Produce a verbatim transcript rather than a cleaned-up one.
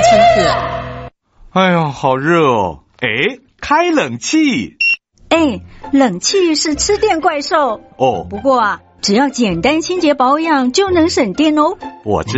清楚。 哎呀，好热哦！哎，开冷气。 哎，冷气是吃电怪兽哦， 不过啊，只要简单清洁保养就能省电哦。 我知